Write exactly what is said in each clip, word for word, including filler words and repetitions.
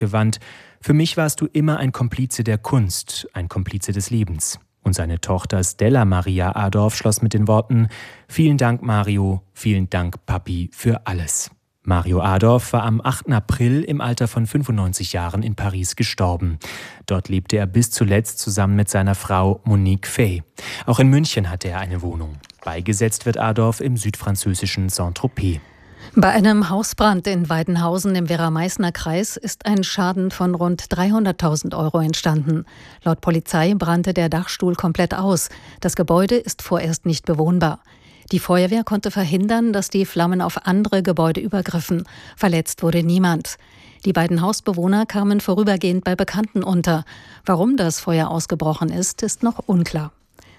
gewandt: Für mich warst du immer ein Komplize der Kunst, ein Komplize des Lebens. Und seine Tochter Stella Maria Adorf schloss mit den Worten: Vielen Dank, Mario, vielen Dank, Papi, für alles. Mario Adorf war am achten April im Alter von fünfundneunzig Jahren in Paris gestorben. Dort lebte er bis zuletzt zusammen mit seiner Frau Monique Fay. Auch in München hatte er eine Wohnung. Beigesetzt wird Adorf im südfranzösischen Saint-Tropez. Bei einem Hausbrand in Weidenhausen im Werra-Meißner-Kreis ist ein Schaden von rund dreihunderttausend Euro entstanden. Laut Polizei brannte der Dachstuhl komplett aus. Das Gebäude ist vorerst nicht bewohnbar. Die Feuerwehr konnte verhindern, dass die Flammen auf andere Gebäude übergriffen. Verletzt wurde niemand. Die beiden Hausbewohner kamen vorübergehend bei Bekannten unter. Warum das Feuer ausgebrochen ist, ist noch unklar.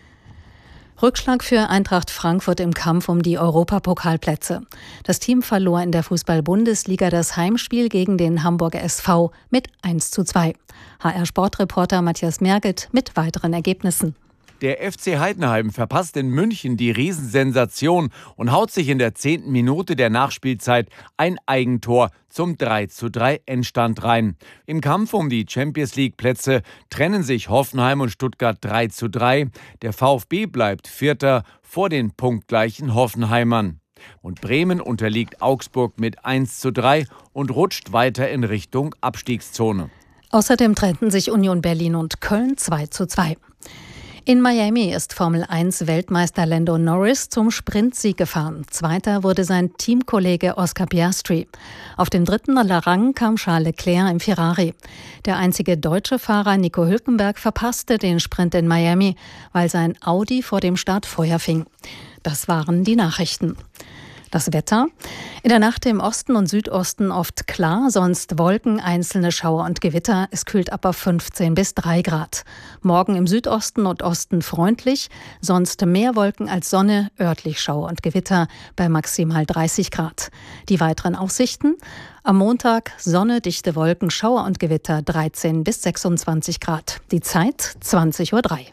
Rückschlag für Eintracht Frankfurt im Kampf um die Europapokalplätze. Das Team verlor in der Fußball-Bundesliga das Heimspiel gegen den Hamburger S V mit eins zu zwei. H R-Sportreporter Matthias Merget mit weiteren Ergebnissen. Der F C Heidenheim verpasst in München die Riesensensation und haut sich in der zehnten Minute der Nachspielzeit ein Eigentor zum drei zu drei Endstand rein. Im Kampf um die Champions-League-Plätze trennen sich Hoffenheim und Stuttgart drei zu drei. Der VfB bleibt Vierter vor den punktgleichen Hoffenheimern. Und Bremen unterliegt Augsburg mit eins zu drei und rutscht weiter in Richtung Abstiegszone. Außerdem trennten sich Union Berlin und Köln zwei zu zwei. In Miami ist Formel eins Weltmeister Lando Norris zum Sprintsieg gefahren. Zweiter wurde sein Teamkollege Oscar Piastri. Auf dem dritten Rang kam Charles Leclerc im Ferrari. Der einzige deutsche Fahrer Nico Hülkenberg verpasste den Sprint in Miami, weil sein Audi vor dem Start Feuer fing. Das waren die Nachrichten. Das Wetter: In der Nacht im Osten und Südosten oft klar, sonst Wolken, einzelne Schauer und Gewitter. Es kühlt ab auf fünfzehn bis drei Grad. Morgen im Südosten und Osten freundlich, sonst mehr Wolken als Sonne, örtlich Schauer und Gewitter bei maximal dreißig Grad. Die weiteren Aussichten: Am Montag Sonne, dichte Wolken, Schauer und Gewitter dreizehn bis sechsundzwanzig Grad. Die Zeit zwanzig Uhr drei.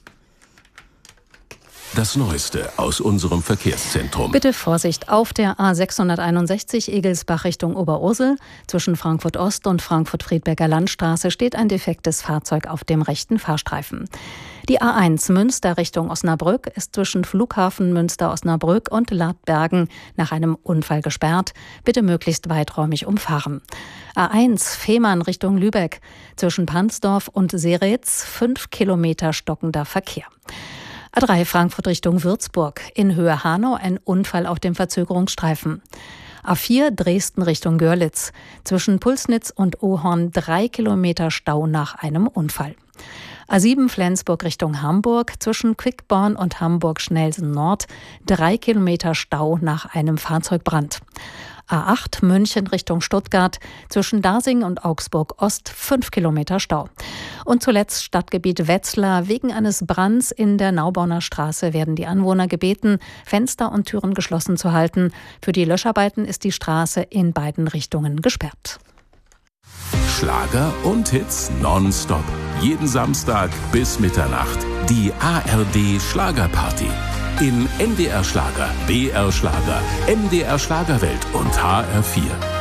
Das Neueste aus unserem Verkehrszentrum. Bitte Vorsicht auf der A sechshunderteinundsechzig Egelsbach Richtung Oberursel. Zwischen Frankfurt Ost und Frankfurt-Friedberger Landstraße steht ein defektes Fahrzeug auf dem rechten Fahrstreifen. Die A eins Münster Richtung Osnabrück ist zwischen Flughafen Münster-Osnabrück und Ladbergen nach einem Unfall gesperrt. Bitte möglichst weiträumig umfahren. A eins Fehmarn Richtung Lübeck. Zwischen Pansdorf und Seretz fünf Kilometer stockender Verkehr. A drei Frankfurt Richtung Würzburg. In Höhe Hanau ein Unfall auf dem Verzögerungsstreifen. A vier Dresden Richtung Görlitz. Zwischen Pulsnitz und Ohorn drei Kilometer Stau nach einem Unfall. A sieben Flensburg Richtung Hamburg. Zwischen Quickborn und Hamburg-Schnelsen Nord drei Kilometer Stau nach einem Fahrzeugbrand. A acht München Richtung Stuttgart, zwischen Dasing und Augsburg Ost fünf Kilometer Stau. Und zuletzt Stadtgebiet Wetzlar. Wegen eines Brands in der Naubauner Straße werden die Anwohner gebeten, Fenster und Türen geschlossen zu halten. Für die Löscharbeiten ist die Straße in beiden Richtungen gesperrt. Schlager und Hits nonstop. Jeden Samstag bis Mitternacht. Die A R D Schlagerparty. In N D R Schlager, B R Schlager, M D R Schlagerwelt und H R vier.